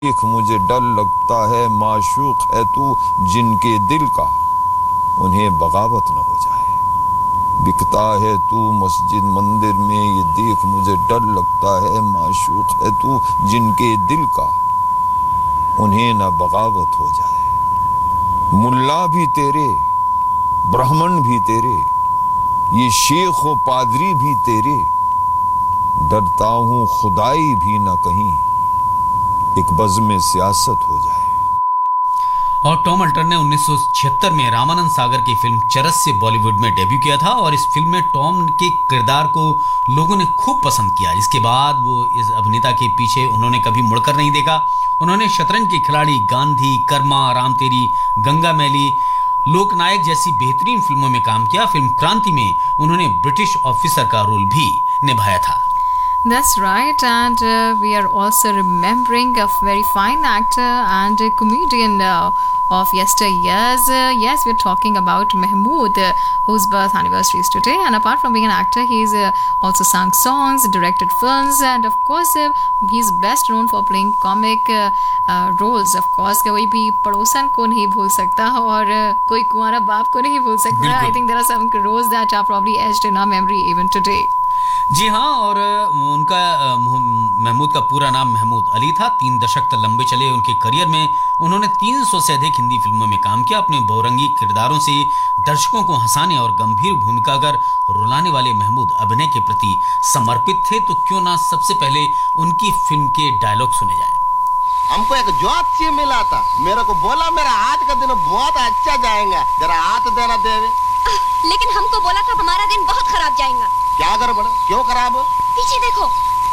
देख मुझे डर लगता है माशूक है तू जिनके दिल का उन्हें बगावत न हो जाए बिकता है तू मस्जिद मंदिर में ये देख मुझे डर लगता है माशूक है तू जिनके दिल का उन्हें न बगावत हो जाए मुल्ला भी तेरे ब्राह्मण भी तेरे ये शेख व पादरी भी तेरे डरता हूँ खुदाई भी न कहीं एक बज़्म सियासत हो जाए। और टॉम अल्टर ने 1976 में रामानंद सागर की फिल्म चरस से बॉलीवुड में डेब्यू किया था और इस फिल्म में टॉम के किरदार को लोगों ने खूब पसंद किया। इसके बाद वो इस अभिनेता के पीछे उन्होंने कभी मुड़कर नहीं देखा। उन्होंने शतरंज के खिलाड़ी, गांधी, कर्मा, राम तेरी, गंगा मैली, लोकनायक जैसी बेहतरीन फिल्मों में काम किया। फिल्म क्रांति में उन्होंने ब्रिटिश ऑफिसर का रोल भी निभाया था। That's right, and we are also remembering a very fine actor and a comedian of yesteryears. Yes, we're talking about Mahmood, whose birth anniversary is today. And apart from being an actor, he's also sung songs, directed films, and of course, he's best known for playing comic roles. Of course, कोई भी पड़ोसन को नहीं भूल सकता और कोई कुंवारा बाप को नहीं भूल सकता. I think there are some roles that are probably etched in our memory even today. जी हाँ, और उनका महमूद का पूरा नाम महमूद अली था। 3 दशक तक लंबे चले उनके करियर में उन्होंने 300 से अधिक हिंदी फिल्मों में काम किया। अपने बहुरंगी किरदारों से दर्शकों को हंसाने और गंभीर भूमिका कर रुलाने वाले महमूद अभिनय के प्रति समर्पित थे। तो क्यों ना सबसे पहले उनकी फिल्म के डायलॉग सुने जाएं। हमको एक ज्योतिषी मिला था, मेरे को बोला मेरा आज का दिन बहुत अच्छा जाएगा, जरा हाथ देना देवे। लेकिन हमको बोला था हमारा दिन बहुत खराब जाएगा। क्या गड़बड़? क्यों खराब? पीछे देखो।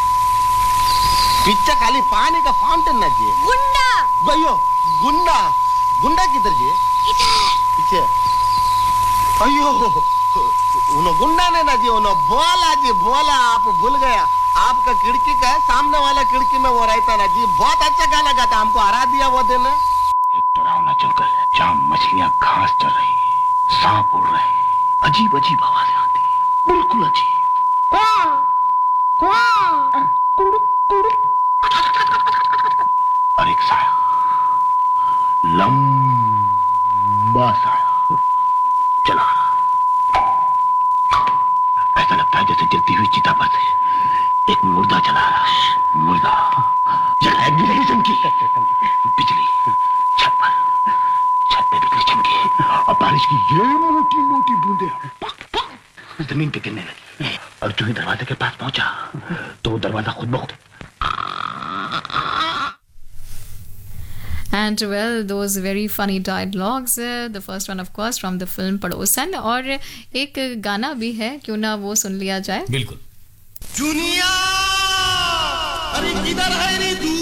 पीछे खाली पानी का फाउंटेन ना जी। गुंडा। भैया गुंडा, गुंडा किधर जी? इधर। पीछे। अयो, उन्हों गुंडा ने ना जी, उन्हों बोला जी, बोला आप भूल गया। आपका खिड़की का है, सामने वाला खिड़की में वो रहता ना जी, बहुत अच्छा गाना गाता, हमको हरा दिया वो दिन। एक डरावना जंगल है जहाँ मछलियाँ घास चल रही, सांप उड़ रहे, अजीब अजीब आवाजें आती है, बिल्कुल अजीब। और एक साया, लंबा साया चला रहा। ऐसा लगता है जैसे जलती हुई चिता पर से एक मुर्दा चला रहा है। मुर्दा जलाया बिजली चमकी, बिजली छत पे बिजली चमकी और बारिश की ये मोटी मोटी बूंदें जमीन पे गिरने लगी। और जो ही दरवाजे के पास पहुंचा तो दरवाजा खुद ब खुद। And well, those very funny dialogues. The first one, of course, from the film पड़ोसन। और एक गाना भी है, क्यों ना वो सुन लिया जाए। बिल्कुल। दुनिया अरे किधर है रे तू?